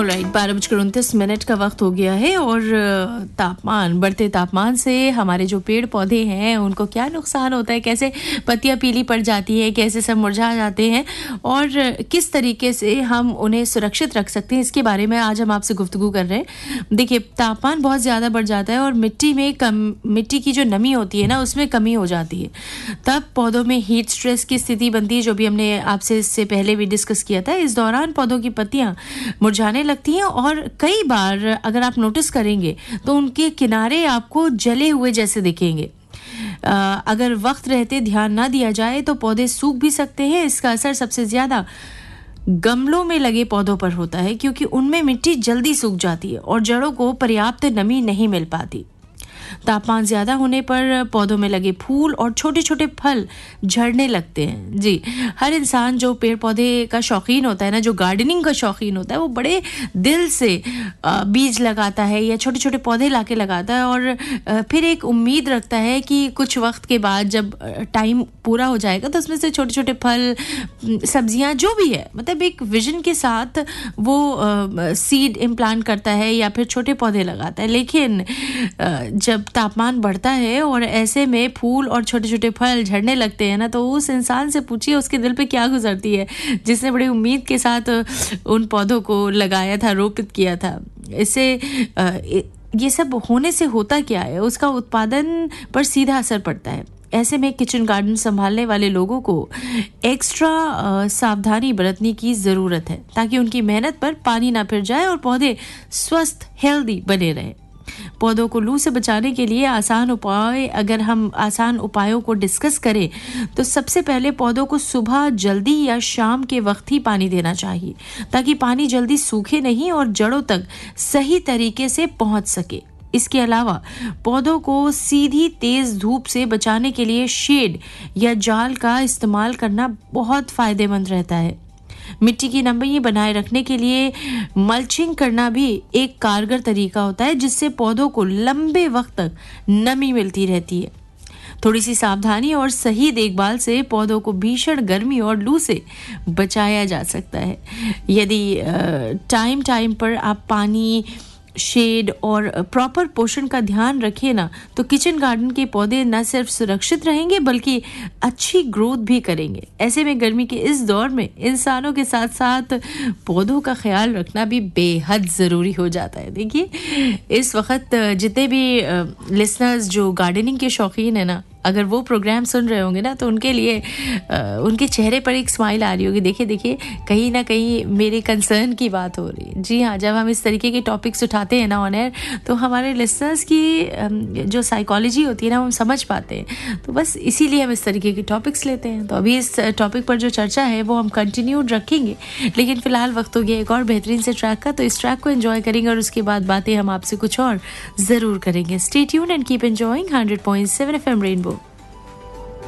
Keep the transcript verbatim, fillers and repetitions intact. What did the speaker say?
Alright, बारह बजकर उनतीस मिनट का वक्त हो गया है और तापमान बढ़ते तापमान से हमारे जो पेड़ पौधे हैं उनको क्या नुकसान होता है, कैसे पत्तियां पीली पड़ जाती है, कैसे सब मुरझा जाते हैं और किस तरीके से हम उन्हें सुरक्षित रख सकते हैं, इसके बारे में आज हम आपसे गुफ्तगू कर रहे हैं। देखिए, तापमान बहुत ज़्यादा बढ़ जाता है और मिट्टी में कम मिट्टी की जो नमी होती है ना उसमें कमी हो जाती है, तब पौधों में हीट स्ट्रेस की स्थिति बनती है, जो भी हमने आपसे इससे पहले भी डिस्कस किया था। इस दौरान पौधों की पत्तियां मुरझाने लगती हैं और कई बार अगर आप नोटिस करेंगे तो उनके किनारे आपको जले हुए जैसे दिखेंगे। आ, अगर वक्त रहते ध्यान ना दिया जाए तो पौधे सूख भी सकते हैं। इसका असर सबसे ज़्यादा गमलों में लगे पौधों पर होता है क्योंकि उनमें मिट्टी जल्दी सूख जाती है और जड़ों को पर्याप्त नमी नहीं मिल पाती। तापमान ज़्यादा होने पर पौधों में लगे फूल और छोटे छोटे फल झड़ने लगते हैं। जी, हर इंसान जो पेड़ पौधे का शौकीन होता है ना, जो गार्डनिंग का शौकीन होता है, वो बड़े दिल से बीज लगाता है या छोटे छोटे पौधे लाके लगाता है और फिर एक उम्मीद रखता है कि कुछ वक्त के बाद जब टाइम पूरा हो जाएगा तो उसमें से छोटे छोटे फल, सब्जियां, जो भी है, मतलब एक विजन के साथ वो सीड इम्प्लांट करता है या फिर छोटे पौधे लगाता है। लेकिन जब तापमान बढ़ता है और ऐसे में फूल और छोटे छोटे फल झड़ने लगते हैं ना, तो उस इंसान से पूछिए उसके दिल पे क्या गुजरती है जिसने बड़ी उम्मीद के साथ उन पौधों को लगाया था, रोपित किया था। इससे ये सब होने से होता क्या है, उसका उत्पादन पर सीधा असर पड़ता है। ऐसे में किचन गार्डन संभालने वाले लोगों को एक्स्ट्रा सावधानी बरतने की ज़रूरत है ताकि उनकी मेहनत पर पानी ना फिर जाए और पौधे स्वस्थ, हेल्दी बने रहें। पौधों को लू से बचाने के लिए आसान उपाय, अगर हम आसान उपायों को डिस्कस करें तो सबसे पहले पौधों को सुबह जल्दी या शाम के वक्त ही पानी देना चाहिए ताकि पानी जल्दी सूखे नहीं और जड़ों तक सही तरीके से पहुंच सके। इसके अलावा पौधों को सीधी तेज धूप से बचाने के लिए शेड या जाल का इस्तेमाल करना बहुत फायदेमंद रहता है। मिट्टी की नमी बनाए रखने के लिए मल्चिंग करना भी एक कारगर तरीका होता है जिससे पौधों को लंबे वक्त तक नमी मिलती रहती है। थोड़ी सी सावधानी और सही देखभाल से पौधों को भीषण गर्मी और लू से बचाया जा सकता है। यदि टाइम टाइम पर आप पानी, शेड और प्रॉपर पोषण का ध्यान रखें ना, तो किचन गार्डन के पौधे न सिर्फ सुरक्षित रहेंगे बल्कि अच्छी ग्रोथ भी करेंगे। ऐसे में गर्मी के इस दौर में इंसानों के साथ साथ पौधों का ख्याल रखना भी बेहद ज़रूरी हो जाता है। देखिए, इस वक्त जितने भी लिसनर्स जो गार्डनिंग के शौकीन है ना, अगर वो प्रोग्राम सुन रहे होंगे ना तो उनके लिए आ, उनके चेहरे पर एक स्माइल आ रही होगी। देखिए देखिए कहीं ना कहीं मेरे कंसर्न की बात हो रही है। जी हाँ, जब हम इस तरीके के टॉपिक्स उठाते हैं ना ऑन एयर, तो हमारे लिसनर्स की जो साइकोलॉजी होती है ना, हम समझ पाते हैं। तो बस इसीलिए हम इस तरीके के टॉपिक्स लेते हैं। तो अभी इस टॉपिक पर जो चर्चा है वो हम कंटिन्यूड रखेंगे, लेकिन फ़िलहाल वक्त हो गया एक और बेहतरीन से ट्रैक का। तो इस ट्रैक को एंजॉय करेंगे और उसके बाद बातें हम आपसे कुछ और ज़रूर करेंगे। Stay tuned and keep enjoying hundred point seven F M rainbow.